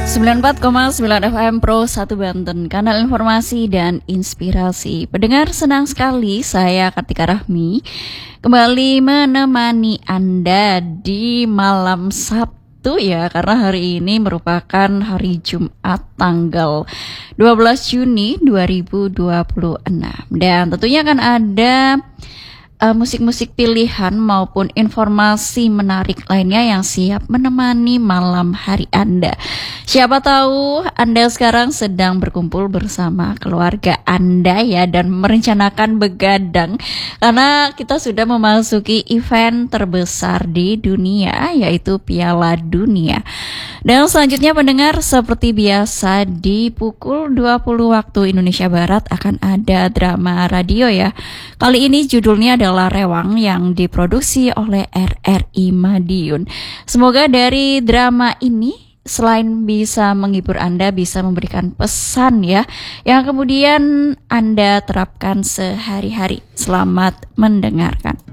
94,9 FM Pro 1 Banten, kanal informasi dan inspirasi. Pendengar, senang sekali saya Kartika Rahmi kembali menemani Anda di malam Sabtu ya, karena hari ini merupakan hari Jumat tanggal 12 Juni 2026. Dan tentunya akan ada musik-musik pilihan maupun informasi menarik lainnya yang siap menemani malam hari Anda. Siapa tahu Anda sekarang sedang berkumpul bersama keluarga Anda ya, dan merencanakan begadang karena kita sudah memasuki event terbesar di dunia, yaitu Piala Dunia. Dan selanjutnya pendengar, seperti biasa di pukul 20 waktu Indonesia Barat akan ada drama radio ya. Kali ini judulnya adalah Rewang yang diproduksi oleh RRI Madiun. Semoga dari drama ini selain bisa menghibur Anda, bisa memberikan pesan ya, yang kemudian Anda terapkan sehari-hari. Selamat mendengarkan.